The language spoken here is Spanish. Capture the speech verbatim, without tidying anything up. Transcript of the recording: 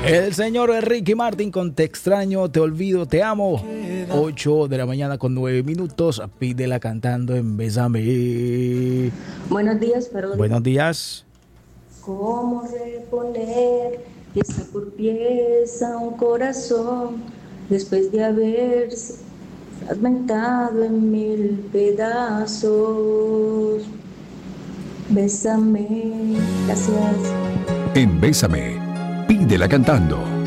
El señor Ricky Martin con Te extraño, te olvido, te amo. ocho de la mañana con nueve minutos. Pídela cantando en Bésame. Buenos días, perdón. Buenos días. ¿Cómo reponer pieza por pieza un corazón después de haberse fragmentado en mil pedazos? Bésame, gracias. En Bésame, pídela cantando.